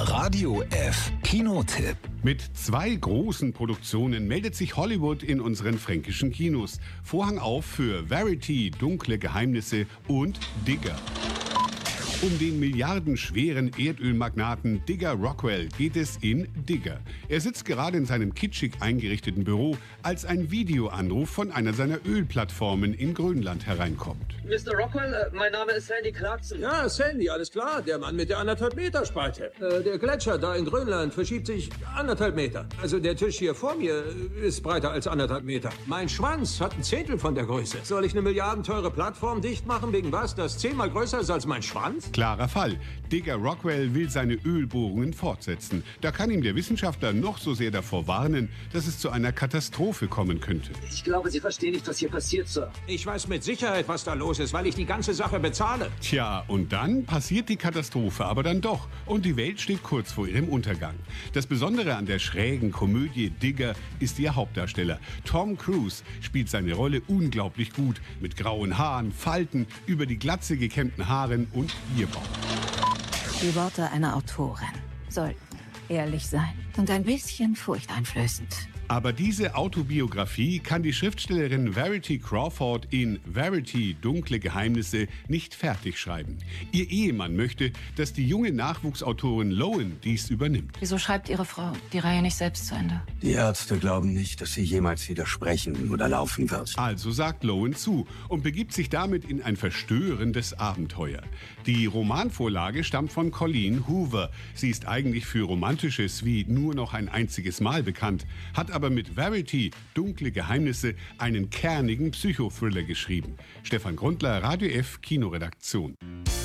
Radio F Kinotipp. Mit 2 großen Produktionen meldet sich Hollywood in unseren fränkischen Kinos. Vorhang auf für Verity, dunkle Geheimnisse und Digger. Um den milliardenschweren Erdölmagnaten Digger Rockwell geht es in Digger. Er sitzt gerade in seinem kitschig eingerichteten Büro, als ein Videoanruf von einer seiner Ölplattformen in Grönland hereinkommt. Mr. Rockwell, mein Name ist Sandy Clarkson. Ja, Sandy, alles klar. Der Mann mit der 1,5 Meter Spalte. Der Gletscher da in Grönland verschiebt sich 1,5 Meter. Also der Tisch hier vor mir ist breiter als 1,5 Meter. Mein Schwanz hat 1/10 von der Größe. Soll ich eine milliardenteure Plattform dicht machen wegen was, das 10-mal größer ist als mein Schwanz? Klarer Fall. Digger Rockwell will seine Ölbohrungen fortsetzen. Da kann ihm der Wissenschaftler noch so sehr davor warnen, dass es zu einer Katastrophe kommen könnte. Ich glaube, Sie verstehen nicht, was hier passiert, Sir. Ich weiß mit Sicherheit, was da los ist, weil ich die ganze Sache bezahle. Tja, und dann passiert die Katastrophe aber dann doch. Und die Welt steht kurz vor ihrem Untergang. Das Besondere an der schrägen Komödie Digger ist ihr Hauptdarsteller. Tom Cruise spielt seine Rolle unglaublich gut. Mit grauen Haaren, Falten, über die Glatze gekämmten Haaren und Bierbauch. Die Worte einer Autorin sollten ehrlich sein und ein bisschen furchteinflößend. Aber diese Autobiografie kann die Schriftstellerin Verity Crawford in Verity, dunkle Geheimnisse nicht fertig schreiben. Ihr Ehemann möchte, dass die junge Nachwuchsautorin Lowen dies übernimmt. Wieso schreibt Ihre Frau die Reihe nicht selbst zu Ende? Die Ärzte glauben nicht, dass sie jemals wieder sprechen oder laufen wird. Also sagt Lowen zu und begibt sich damit in ein verstörendes Abenteuer. Die Romanvorlage stammt von Colleen Hoover. Sie ist eigentlich für Romantisches wie Nur noch ein einziges Mal bekannt, hat aber mit Verity, dunkle Geheimnisse, einen kernigen Psychothriller geschrieben. Stefan Grundler, Radio F Kinoredaktion.